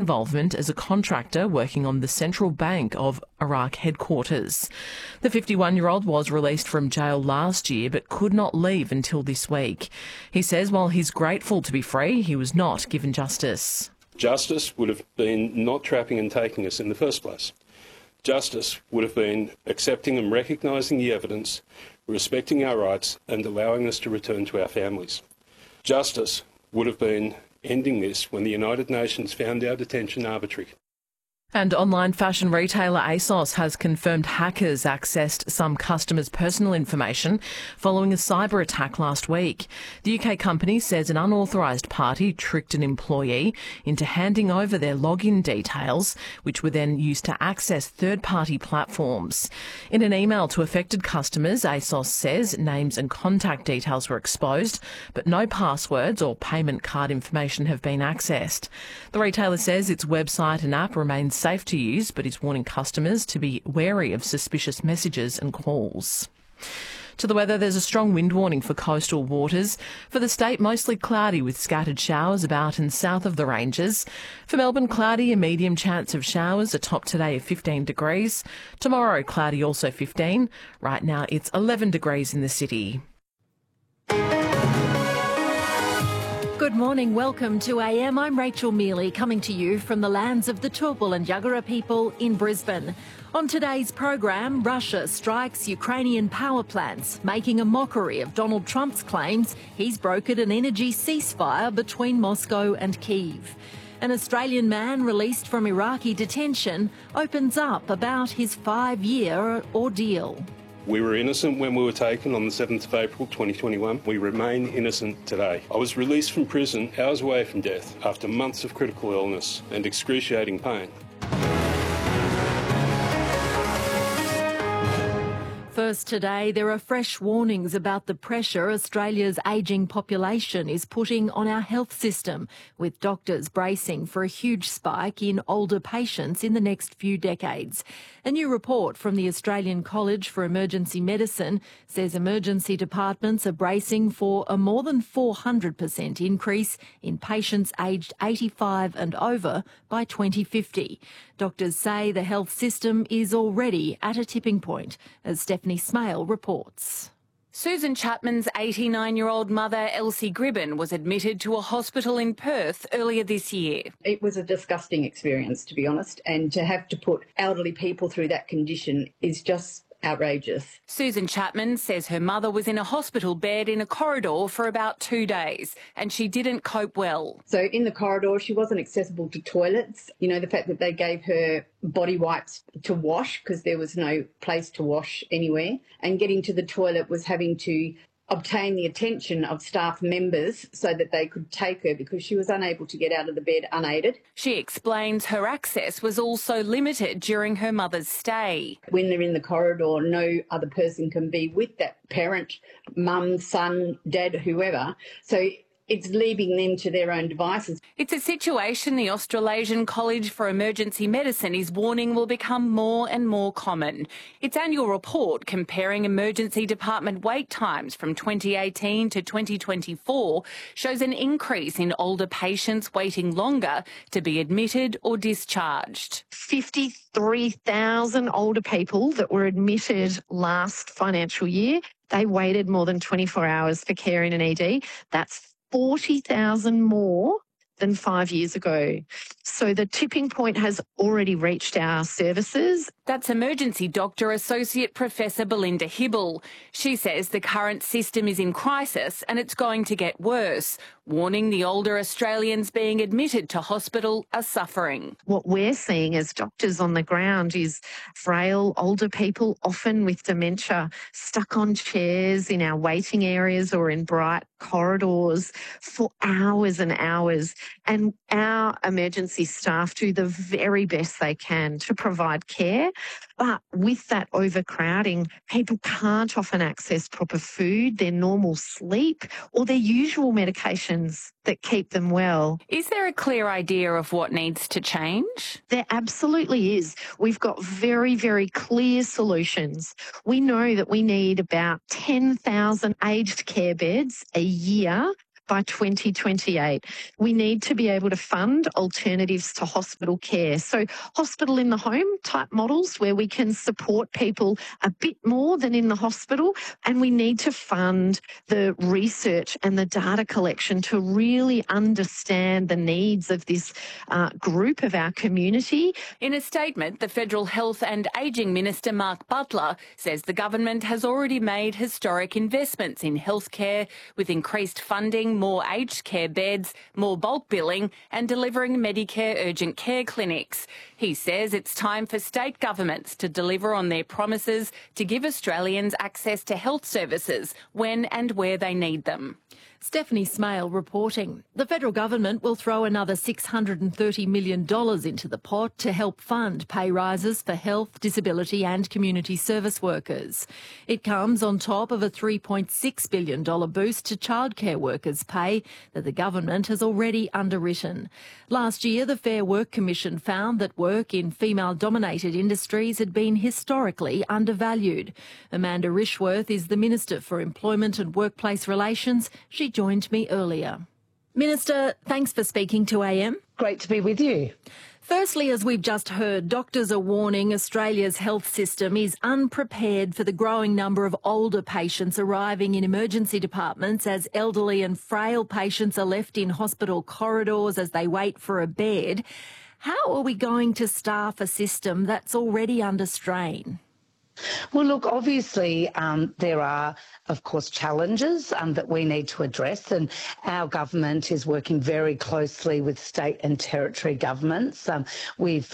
involvement as a contractor working on the Central Bank of Iraq headquarters. The 51-year-old was released from jail last year but could not leave until this week. He says while he's grateful to be free, he was not given justice. Justice would have been not trapping and taking us in the first place. Justice would have been accepting and recognising the evidence, respecting our rights and allowing us to return to our families. Justice would have been ending this when the United Nations found our detention arbitrary. And online fashion retailer ASOS has confirmed hackers accessed some customers' personal information following a cyber attack last week. The UK company says an unauthorised party tricked an employee into handing over their login details, which were then used to access third-party platforms. In an email to affected customers, ASOS says names and contact details were exposed, but no passwords or payment card information have been accessed. The retailer says its website and app remains safe to use, but is warning customers to be wary of suspicious messages and calls. To the weather, there's a strong wind warning for coastal waters. For the state, mostly cloudy with scattered showers about and south of the ranges. For Melbourne, cloudy, a medium chance of showers, a top today of 15 degrees. Tomorrow, cloudy, also 15. Right now, it's 11 degrees in the city. Good morning, welcome to AM. I'm Rachel Mealy, coming to you from the lands of the Turrbal and Yuggera people in Brisbane. On today's program, Russia strikes Ukrainian power plants, making a mockery of Donald Trump's claims he's brokered an energy ceasefire between Moscow and Kyiv. An Australian man released from Iraqi detention opens up about his 5-year ordeal. We were innocent when we were taken on the 7th of April 2021. We remain innocent today. I was released from prison hours away from death after months of critical illness and excruciating pain. First today, there are fresh warnings about the pressure Australia's ageing population is putting on our health system, with doctors bracing for a huge spike in older patients in the next few decades. A new report from the Australian College for Emergency Medicine says emergency departments are bracing for a more than 400% increase in patients aged 85 and over by 2050. Doctors say the health system is already at a tipping point, as Stephanie Smale reports. Susan Chapman's 89-year-old mother, Elsie Gribben, was admitted to a hospital in Perth earlier this year. It was a disgusting experience, to be honest, and to have to put elderly people through that condition is just outrageous. Susan Chapman says her mother was in a hospital bed in a corridor for about 2 days and she didn't cope well. So in the corridor, she wasn't accessible to toilets. You know, the fact that they gave her body wipes to wash because there was no place to wash anywhere, and getting to the toilet was having to obtain the attention of staff members so that they could take her because she was unable to get out of the bed unaided. She explains her access was also limited during her mother's stay. When they're in the corridor, no other person can be with that parent, mum, son, dad, whoever. So it's leaving them to their own devices. It's a situation the Australasian College for Emergency Medicine is warning will become more and more common. Its annual report comparing emergency department wait times from 2018 to 2024 shows an increase in older patients waiting longer to be admitted or discharged. 53,000 older people that were admitted last financial year, they waited more than 24 hours for care in an ED. That's 40,000 more than 5 years ago. So the tipping point has already reached our services. That's Emergency Doctor Associate Professor Belinda Hibble. She says the current system is in crisis and it's going to get worse, warning the older Australians being admitted to hospital are suffering. What we're seeing as doctors on the ground is frail older people, often with dementia, stuck on chairs in our waiting areas or in bright corridors for hours and hours. And our emergency staff do the very best they can to provide care. But with that overcrowding, people can't often access proper food, their normal sleep, or their usual medications that keep them well. Is there a clear idea of what needs to change? There absolutely is. We've got very, very clear solutions. We know that we need about 10,000 aged care beds a year by 2028. We need to be able to fund alternatives to hospital care. So hospital in the home type models where we can support people a bit more than in the hospital, and we need to fund the research and the data collection to really understand the needs of this group of our community. In a statement, the Federal Health and Ageing Minister Mark Butler says the government has already made historic investments in healthcare with increased funding, more aged care beds, more bulk billing and delivering Medicare urgent care clinics. He says it's time for state governments to deliver on their promises to give Australians access to health services when and where they need them. Stephanie Smale reporting. The federal government will throw another $630 million into the pot to help fund pay rises for health, disability and community service workers. It comes on top of a $3.6 billion boost to childcare workers' pay that the government has already underwritten. Last year, the Fair Work Commission found that work in female-dominated industries had been historically undervalued. Amanda Rishworth is the Minister for Employment and Workplace Relations. She joined me earlier. Minister, thanks for speaking to AM. Great to be with you. Firstly, as we've just heard, doctors are warning Australia's health system is unprepared for the growing number of older patients arriving in emergency departments as elderly and frail patients are left in hospital corridors as they wait for a bed. How are we going to staff a system that's already under strain? Well, look, obviously there are, of course, challenges that we need to address, and our government is working very closely with state and territory governments. We've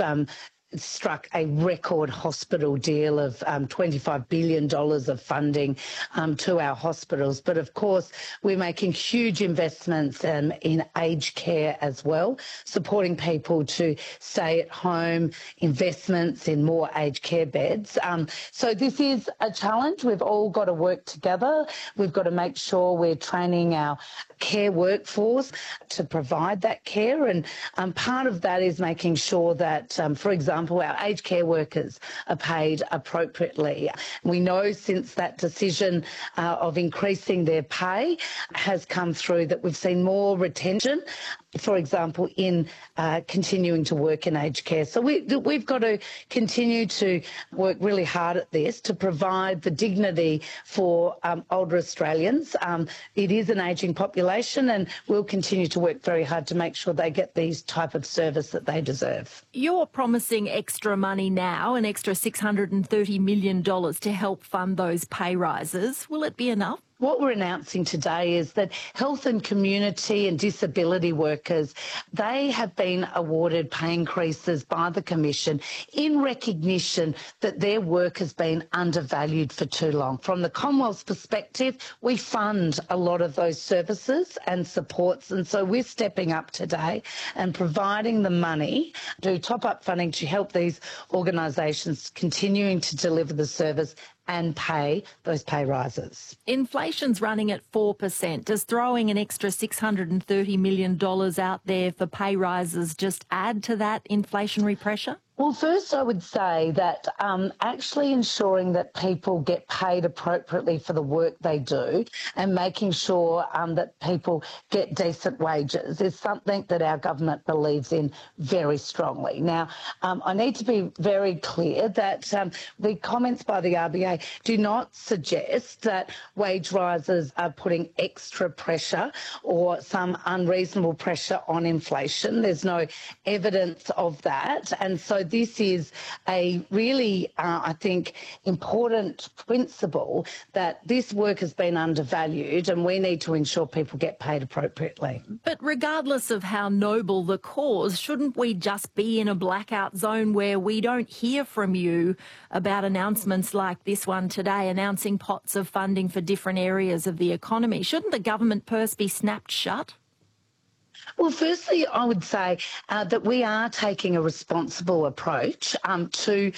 struck a record hospital deal of $25 billion of funding to our hospitals. But of course, we're making huge investments in aged care as well, supporting people to stay at home, investments in more aged care beds. So this is a challenge. We've all got to work together. We've got to make sure we're training our care workforce to provide that care. And part of that is making sure that, for example, our aged care workers are paid appropriately. We know since that decision of increasing their pay has come through that we've seen more retention, for example, in continuing to work in aged care. So we've got to continue to work really hard at this to provide the dignity for older Australians. It is an ageing population, and we'll continue to work very hard to make sure they get these type of service that they deserve. You're promising extra money now, an extra $630 million to help fund those pay rises. Will it be enough? What we're announcing today is that health and community and disability workers, they have been awarded pay increases by the Commission in recognition that their work has been undervalued for too long. From the Commonwealth's perspective, we fund a lot of those services and supports, and so we're stepping up today and providing the money to top-up funding to help these organisations continuing to deliver the service and pay those pay rises. Inflation's running at 4%. Does throwing an extra $630 million out there for pay rises just add to that inflationary pressure? Well, first I would say that actually ensuring that people get paid appropriately for the work they do and making sure that people get decent wages is something that our government believes in very strongly. Now, I need to be very clear that the comments by the RBA do not suggest that wage rises are putting extra pressure or some unreasonable pressure on inflation. There's no evidence of that. And so this is a really, I think, important principle that this work has been undervalued and we need to ensure people get paid appropriately. But regardless of how noble the cause, shouldn't we just be in a blackout zone where we don't hear from you about announcements like this one today, announcing pots of funding for different areas of the economy? Shouldn't the government purse be snapped shut? Well, firstly, I would say that we are taking a responsible approach to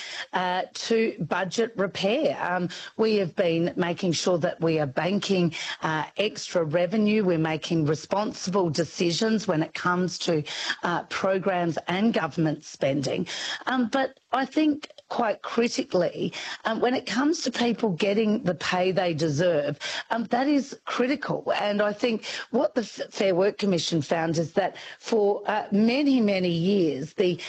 budget repair. We have been making sure that we are banking extra revenue. We're making responsible decisions when it comes to programs and government spending. But I think quite critically, when it comes to people getting the pay they deserve, that is critical. And I think what the Fair Work Commission found is that for many, many years, the